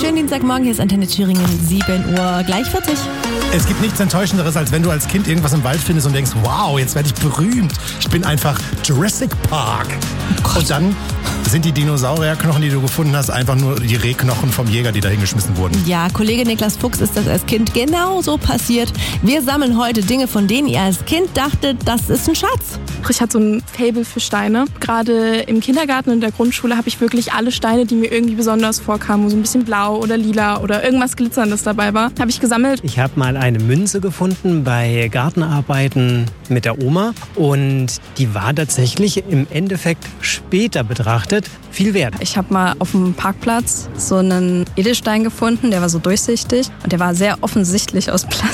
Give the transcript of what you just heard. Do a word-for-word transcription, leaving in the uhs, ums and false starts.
Schönen Dienstagmorgen, hier ist Antenne Thüringen, sieben Uhr, gleich vierzig. Es gibt nichts Enttäuschenderes, als wenn du als Kind irgendwas im Wald findest und denkst, wow, jetzt werde ich berühmt. Ich bin einfach Jurassic Park. Oh und dann sind die Dinosaurierknochen, die du gefunden hast, einfach nur die Rehknochen vom Jäger, die da hingeschmissen wurden. Ja, Kollege Niklas Fuchs ist das als Kind genauso passiert. Wir sammeln heute Dinge, von denen ihr als Kind dachtet, das ist ein Schatz. Ich hatte so ein Faible für Steine. Gerade im Kindergarten und in der Grundschule habe ich wirklich alle Steine, die mir irgendwie besonders vorkamen, so ein bisschen blau oder lila oder irgendwas Glitzerndes dabei war, habe ich gesammelt. Ich habe mal eine Münze gefunden bei Gartenarbeiten mit der Oma und die war tatsächlich im Endeffekt später betrachtet viel wert. Ich habe mal auf dem Parkplatz so einen Edelstein gefunden, der war so durchsichtig und der war sehr offensichtlich aus Plastik.